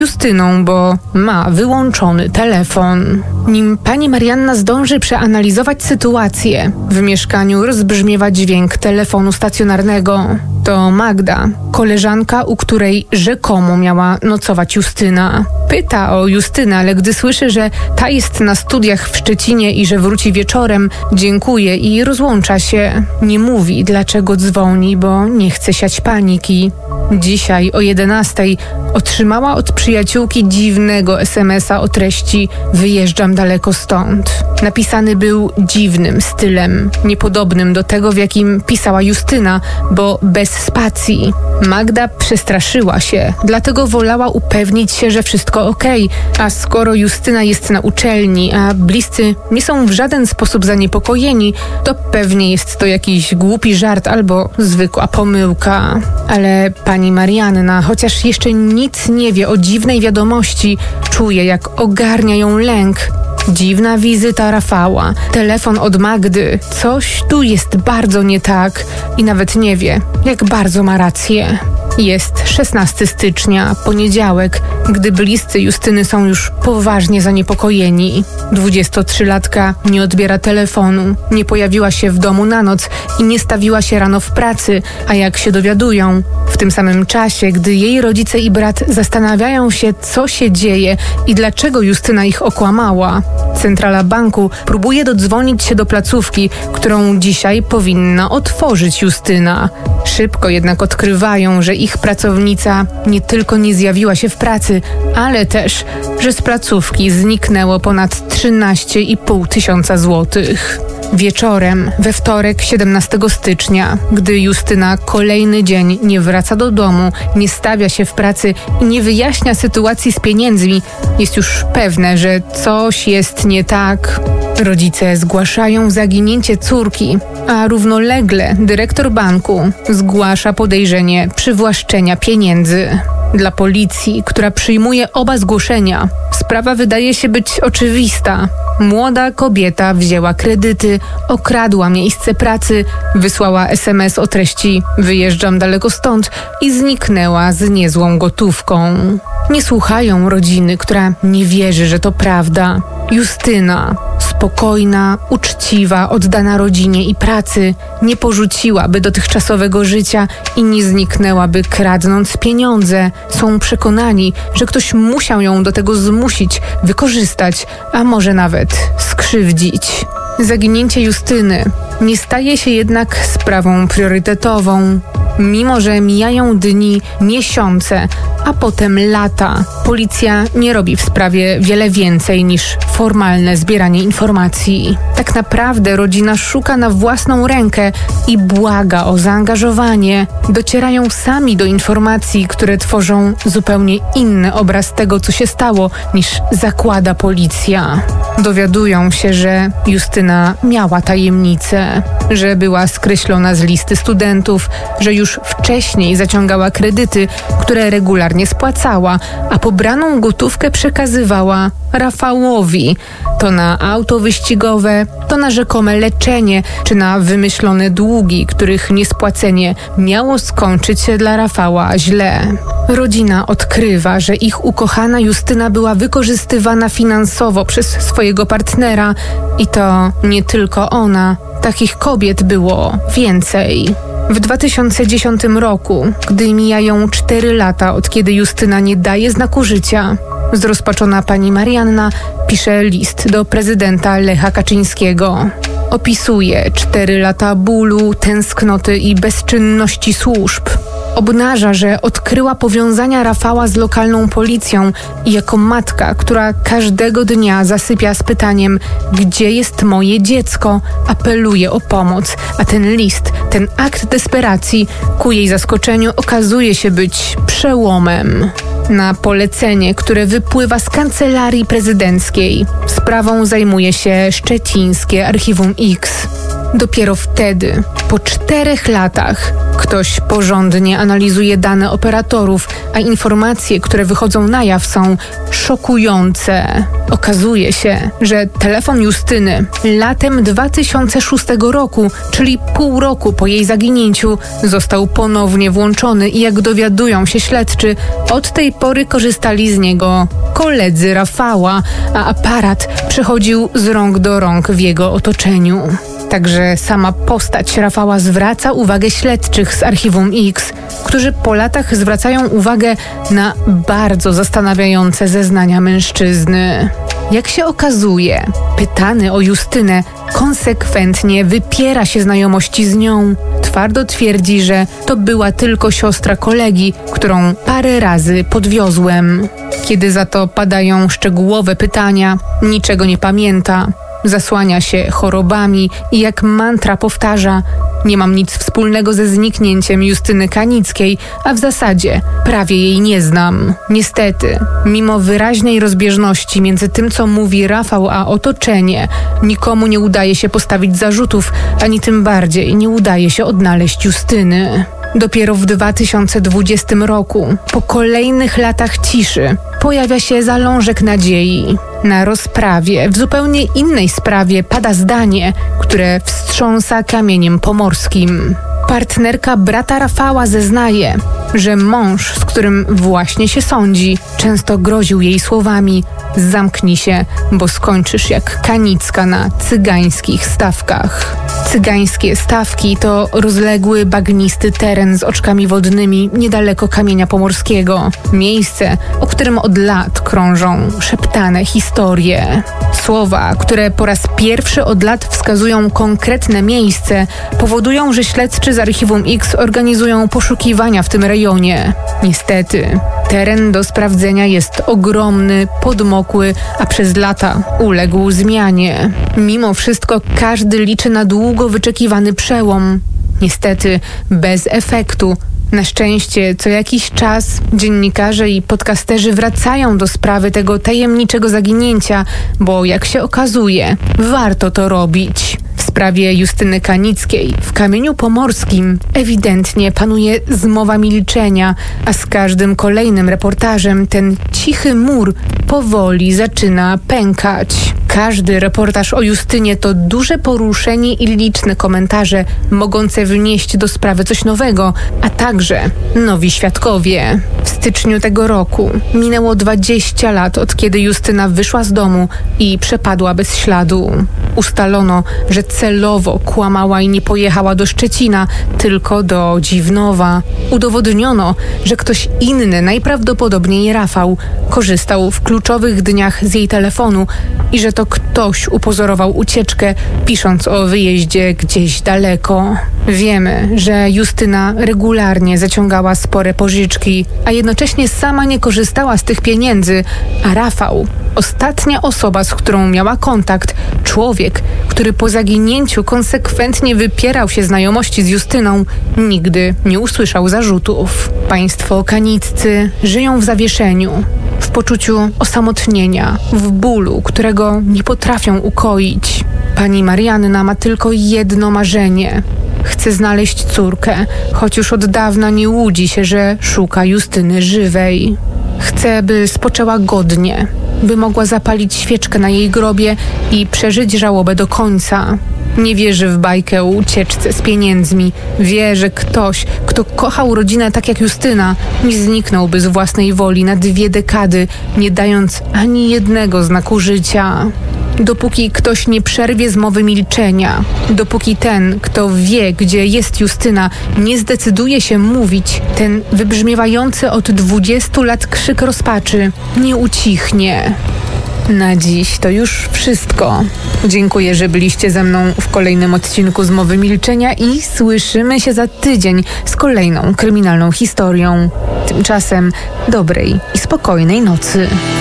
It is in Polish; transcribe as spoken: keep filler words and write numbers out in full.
Justyną, bo ma wyłączony telefon. Nim pani Marianna zdąży przeanalizować sytuację, w mieszkaniu rozbrzmiewa dźwięk telefonu stacjonarnego. To Magda, koleżanka, u której rzekomo miała nocować Justyna. Pyta o Justynę, ale gdy słyszy, że ta jest na studiach w Szczecinie i że wróci wieczorem, dziękuje i rozłącza się. Nie mówi, dlaczego dzwoni, bo nie chce siać paniki. Dzisiaj o jedenastej otrzymała od przyjaciółki dziwnego es em es a o treści „Wyjeżdżam daleko stąd”. Napisany był dziwnym stylem, niepodobnym do tego, w jakim pisała Justyna, bo bez spacji. Magda przestraszyła się, dlatego wolała upewnić się, że wszystko okej, a skoro Justyna jest na uczelni, a bliscy nie są w żaden sposób zaniepokojeni, to pewnie jest to jakiś głupi żart albo zwykła pomyłka. Ale pani Marianna, chociaż jeszcze nic nie wie o dziwnej wiadomości, czuje, jak ogarnia ją lęk. Dziwna wizyta Rafała, telefon od Magdy. Coś tu jest bardzo nie tak i nawet nie wie, jak bardzo ma rację. Jest szesnastego stycznia, poniedziałek, gdy bliscy Justyny są już poważnie zaniepokojeni. dwudziestotrzylatka nie odbiera telefonu, nie pojawiła się w domu na noc i nie stawiła się rano w pracy, a jak się dowiadują, w tym samym czasie, gdy jej rodzice i brat zastanawiają się, co się dzieje i dlaczego Justyna ich okłamała, centrala banku próbuje dodzwonić się do placówki, którą dzisiaj powinna otworzyć Justyna. Szybko jednak odkrywają, że ich pracownica nie tylko nie zjawiła się w pracy, ale też, że z placówki zniknęło ponad trzynaście i pół tysiąca złotych. Wieczorem, we wtorek siedemnastego stycznia, gdy Justyna kolejny dzień nie wraca do domu, nie stawia się w pracy i nie wyjaśnia sytuacji z pieniędzmi, jest już pewne, że coś jest nie tak. Rodzice zgłaszają zaginięcie córki, a równolegle dyrektor banku zgłasza podejrzenie przywłaszczenia pieniędzy. Dla policji, która przyjmuje oba zgłoszenia, sprawa wydaje się być oczywista. Młoda kobieta wzięła kredyty, okradła miejsce pracy, wysłała es em es o treści „Wyjeżdżam daleko stąd” i zniknęła z niezłą gotówką. Nie słuchają rodziny, która nie wierzy, że to prawda. Justyna, spokojna, uczciwa, oddana rodzinie i pracy, nie porzuciłaby dotychczasowego życia i nie zniknęłaby kradnąc pieniądze. Są przekonani, że ktoś musiał ją do tego zmusić, wykorzystać, a może nawet skrzywdzić. Zaginięcie Justyny nie staje się jednak sprawą priorytetową. Mimo że mijają dni, miesiące, a potem lata, policja nie robi w sprawie wiele więcej niż formalne zbieranie informacji. Tak naprawdę rodzina szuka na własną rękę i błaga o zaangażowanie. Docierają sami do informacji, które tworzą zupełnie inny obraz tego, co się stało, niż zakłada policja. Dowiadują się, że Justyna miała tajemnicę, że była skreślona z listy studentów, że już wcześniej zaciągała kredyty, które regularnie spłacała, a pobraną gotówkę przekazywała Rafałowi. To na auto wyścigowe, to na rzekome leczenie, czy na wymyślone długi, których niespłacenie miało skończyć się dla Rafała źle. Rodzina odkrywa, że ich ukochana Justyna była wykorzystywana finansowo przez swojego partnera i to nie tylko ona. Takich kobiet było więcej. W dwa tysiące dziesiątym roku, gdy mijają cztery lata od kiedy Justyna nie daje znaku życia, zrozpaczona pani Marianna pisze list do prezydenta Lecha Kaczyńskiego. Opisuje cztery lata bólu, tęsknoty i bezczynności służb. Obnaża, że odkryła powiązania Rafała z lokalną policją i jako matka, która każdego dnia zasypia z pytaniem: gdzie jest moje dziecko? Apeluje o pomoc, a ten list, ten akt desperacji ku jej zaskoczeniu okazuje się być przełomem. Na polecenie, które wypływa z kancelarii prezydenckiej, sprawą zajmuje się szczecińskie Archiwum X. Dopiero wtedy, po czterech latach, ktoś porządnie analizuje dane operatorów, a informacje, które wychodzą na jaw, są szokujące. Okazuje się, że telefon Justyny latem dwa tysiące szóstego roku, czyli pół roku po jej zaginięciu, został ponownie włączony i jak dowiadują się śledczy, od tej pory korzystali z niego koledzy Rafała, a aparat przechodził z rąk do rąk w jego otoczeniu. Także sama postać Rafała zwraca uwagę śledczych z Archiwum X, którzy po latach zwracają uwagę na bardzo zastanawiające zeznania mężczyzny. Jak się okazuje, pytany o Justynę konsekwentnie wypiera się znajomości z nią. Twardo twierdzi, że to była tylko siostra kolegi, którą parę razy podwiozłem. Kiedy za to padają szczegółowe pytania, niczego nie pamięta. Zasłania się chorobami i jak mantra powtarza: nie mam nic wspólnego ze zniknięciem Justyny Kanickiej, a w zasadzie prawie jej nie znam. Niestety, mimo wyraźnej rozbieżności między tym, co mówi Rafał, a otoczenie, nikomu nie udaje się postawić zarzutów, ani tym bardziej nie udaje się odnaleźć Justyny. Dopiero w dwa tysiące dwudziestym roku, po kolejnych latach ciszy, pojawia się zalążek nadziei. Na rozprawie w zupełnie innej sprawie pada zdanie, które wstrząsa kamieniem pomorskim. Partnerka brata Rafała zeznaje, że mąż, z którym właśnie się sądzi, często groził jej słowami: zamknij się, bo skończysz jak Kanicka na cygańskich stawkach. Cygańskie stawki to rozległy, bagnisty teren z oczkami wodnymi niedaleko Kamienia Pomorskiego. Miejsce, o którym od lat krążą szeptane historie. Słowa, które po raz pierwszy od lat wskazują konkretne miejsce, powodują, że śledczy z Archiwum X organizują poszukiwania w tym rejonie. Niestety, teren do sprawdzenia jest ogromny, podmokły, a przez lata uległ zmianie. Mimo wszystko każdy liczy na długo wyczekiwany przełom. Niestety bez efektu. Na szczęście co jakiś czas dziennikarze i podcasterzy wracają do sprawy tego tajemniczego zaginięcia, bo jak się okazuje, warto to robić. W sprawie Justyny Kanickiej w Kamieniu Pomorskim ewidentnie panuje zmowa milczenia, a z każdym kolejnym reportażem ten cichy mur powoli zaczyna pękać. Każdy reportaż o Justynie to duże poruszenie i liczne komentarze mogące wnieść do sprawy coś nowego, a także nowi świadkowie. W styczniu tego roku minęło dwadzieścia lat, od kiedy Justyna wyszła z domu i przepadła bez śladu. Ustalono, że celowo kłamała i nie pojechała do Szczecina, tylko do Dziwnowa. Udowodniono, że ktoś inny, najprawdopodobniej Rafał, korzystał w kluczowych dniach z jej telefonu i że to ktoś upozorował ucieczkę, pisząc o wyjeździe gdzieś daleko. Wiemy, że Justyna regularnie zaciągała spore pożyczki, a jednocześnie sama nie korzystała z tych pieniędzy, a Rafał, ostatnia osoba, z którą miała kontakt, człowiek, który po zaginięciu konsekwentnie wypierał się znajomości z Justyną, nigdy nie usłyszał zarzutów. Państwo kaniccy żyją w zawieszeniu, w poczuciu osamotnienia, w bólu, którego nie potrafią ukoić. Pani Marianna ma tylko jedno marzenie. Chce znaleźć córkę, choć już od dawna nie łudzi się, że szuka Justyny żywej. Chce, by spoczęła godnie, by mogła zapalić świeczkę na jej grobie i przeżyć żałobę do końca. Nie wierzy w bajkę o ucieczce z pieniędzmi. Wie, że ktoś, kto kochał rodzinę tak jak Justyna, nie zniknąłby z własnej woli na dwie dekady, nie dając ani jednego znaku życia. Dopóki ktoś nie przerwie zmowy milczenia, dopóki ten, kto wie, gdzie jest Justyna, nie zdecyduje się mówić, ten wybrzmiewający od dwudziestu lat krzyk rozpaczy nie ucichnie. Na dziś to już wszystko. Dziękuję, że byliście ze mną w kolejnym odcinku Zmowy Milczenia i słyszymy się za tydzień z kolejną kryminalną historią. Tymczasem dobrej i spokojnej nocy.